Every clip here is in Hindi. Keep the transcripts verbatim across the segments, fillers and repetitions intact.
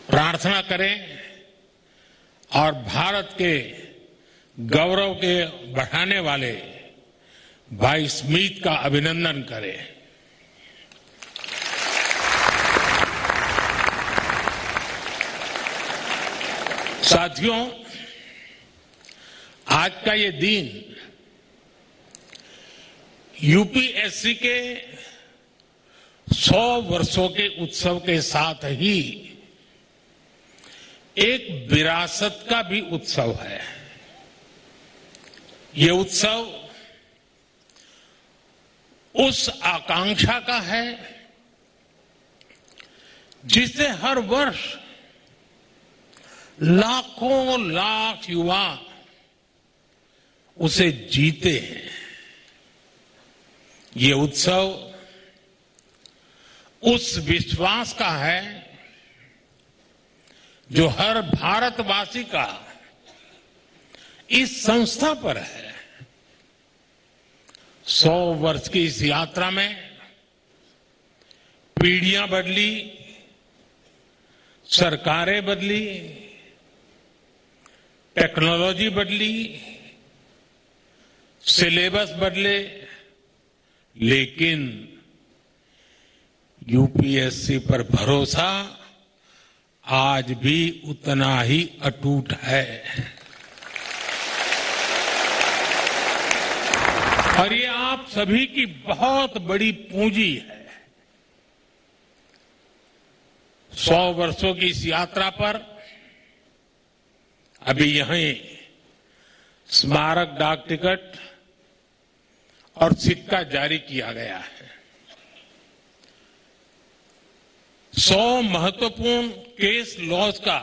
प्रार्थना करें और भारत के गौरव के बढ़ाने वाले भाई स्मिथ का अभिनंदन करें। साथियों, आज का ये दिन यूपीएससी के सौ वर्षों के उत्सव के साथ ही एक विरासत का भी उत्सव है। ये उत्सव उस आकांक्षा का है जिसे हर वर्ष लाखों लाख युवा उसे जीते हैं। ये उत्सव उस विश्वास का है जो हर भारतवासी का इस संस्था पर है। सौ वर्ष की इस यात्रा में पीढ़ियां बदली, सरकारें बदली, टेक्नोलॉजी बदली, सिलेबस बदले, लेकिन यूपीएससी पर भरोसा आज भी उतना ही अटूट है। और ये आप सभी की बहुत बड़ी पूंजी है। सौ वर्षों की इस यात्रा पर अभी यहीं स्मारक डाक टिकट और सिक्का जारी किया गया है। सौ महत्वपूर्ण केस लॉज का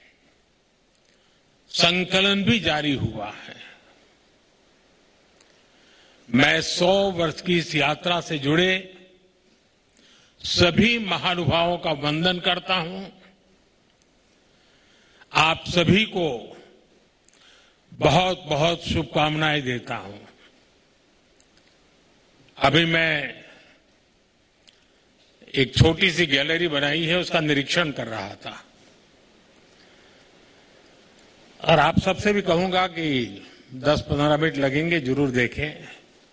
संकलन भी जारी हुआ है। मैं सौ वर्ष की इस यात्रा से जुड़े सभी महानुभावों का वंदन करता हूं। आप सभी को बहुत बहुत शुभकामनाएं देता हूं। अभी मैं एक छोटी सी गैलरी बनाई है, उसका निरीक्षण कर रहा था और आप सबसे भी कहूंगा कि दस पंद्रह मिनट लगेंगे, जरूर देखें।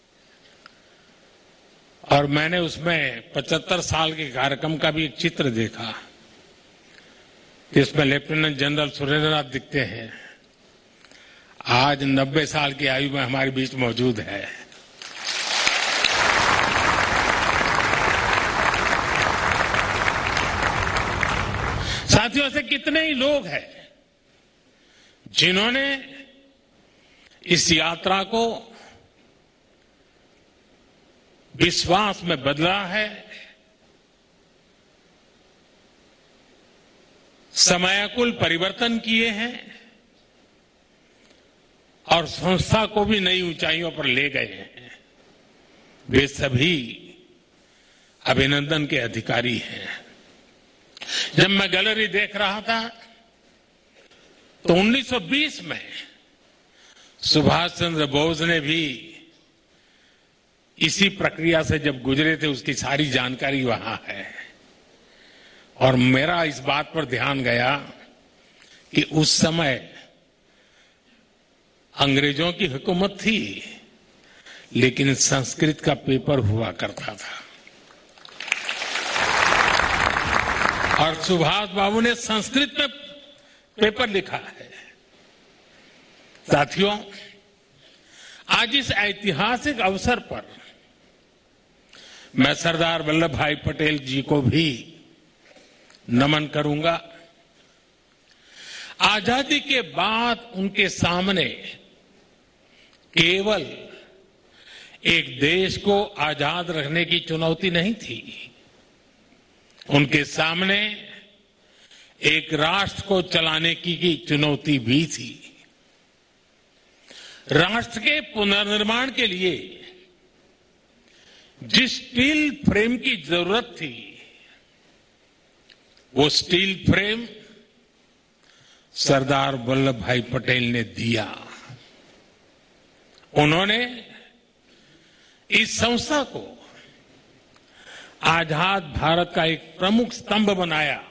और मैंने उसमें पचहत्तर साल के कार्यक्रम का भी एक चित्र देखा, इसमें लेफ्टिनेंट जनरल सुरेंद्रनाथ दिखते हैं। आज नब्बे साल की आयु में हमारे बीच मौजूद है। साथियों, ऐसे कितने ही लोग हैं जिन्होंने इस यात्रा को विश्वास में बदला है, समयाकुल परिवर्तन किए हैं और संस्था को भी नई ऊंचाइयों पर ले गए हैं। वे सभी अभिनंदन के अधिकारी हैं। जब मैं गैलरी देख रहा था तो उन्नीस सौ बीस में सुभाष चंद्र बोस ने भी इसी प्रक्रिया से जब गुजरे थे, उसकी सारी जानकारी वहां है। और मेरा इस बात पर ध्यान गया कि उस समय अंग्रेजों की हुकूमत थी, लेकिन संस्कृत का पेपर हुआ करता था और सुभाष बाबू ने संस्कृत में पेपर लिखा है। साथियों, आज इस ऐतिहासिक अवसर पर मैं सरदार वल्लभ भाई पटेल जी को भी नमन करूंगा। आजादी के बाद उनके सामने केवल एक देश को आजाद रखने की चुनौती नहीं थी, उनके सामने एक राष्ट्र को चलाने की, की चुनौती भी थी। राष्ट्र के पुनर्निर्माण के लिए जिस स्टील फ्रेम की जरूरत थी, वो स्टील फ्रेम सरदार वल्लभ भाई पटेल ने दिया। उन्होंने इस संस्था को आजाद भारत का एक प्रमुख स्तंभ बनाया